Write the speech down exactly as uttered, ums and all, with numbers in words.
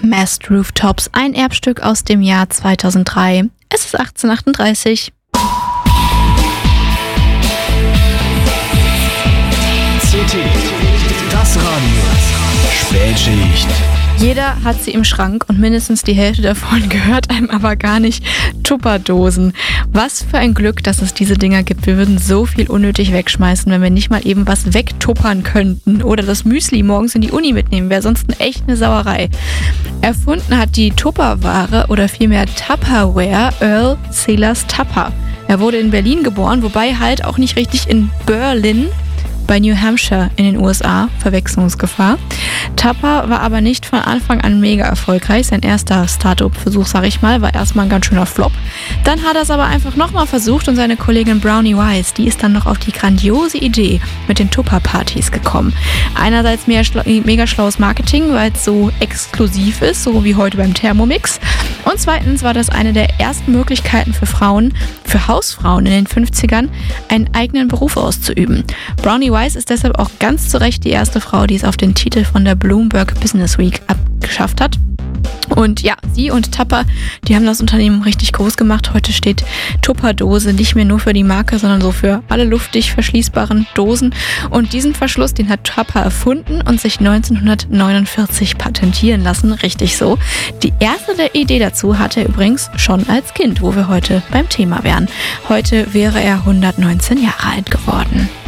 Masked Rooftops, ein Erbstück aus dem Jahr zweitausenddrei. Es ist achtzehnhundertachtunddreißig. C T, das Radio. Spätschicht. Jeder hat sie im Schrank und mindestens die Hälfte davon gehört einem aber gar nicht. Tupperdosen. Was für ein Glück, dass es diese Dinger gibt. Wir würden so viel unnötig wegschmeißen, wenn wir nicht mal eben was wegtuppern könnten. Oder das Müsli morgens in die Uni mitnehmen. Wäre sonst echt eine Sauerei. Erfunden hat die Tupperware oder vielmehr Tupperware Earl Silas Tupper. Er wurde in Berlin geboren, wobei halt auch nicht richtig in Berlin, bei New Hampshire in den U S A, Verwechslungsgefahr. Tupper war aber nicht von Anfang an mega erfolgreich. Sein erster Start-up-Versuch, sag ich mal, war erstmal ein ganz schöner Flop. Dann hat er es aber einfach nochmal versucht und seine Kollegin Brownie Wise, die ist dann noch auf die grandiose Idee mit den Tupper-Partys gekommen. Einerseits mega, schla- mega schlaues Marketing, weil es so exklusiv ist, so wie heute beim Thermomix. Und zweitens war das eine der ersten Möglichkeiten für Frauen, für Hausfrauen in den fünfzigern, einen eigenen Beruf auszuüben. Brownie Wise ist deshalb auch ganz zu Recht die erste Frau, die es auf den Titel von der Bloomberg Business Week abgeschafft hat. Und ja, sie und Tupper, die haben das Unternehmen richtig groß gemacht. Heute steht Tupperdose nicht mehr nur für die Marke, sondern so für alle luftig verschließbaren Dosen. Und diesen Verschluss, den hat Tupper erfunden und sich neunzehnhundertneunundvierzig patentieren lassen. Richtig so. Die erste der Idee dazu hatte er übrigens schon als Kind, wo wir heute beim Thema wären. Heute wäre er hundertneunzehn Jahre alt geworden.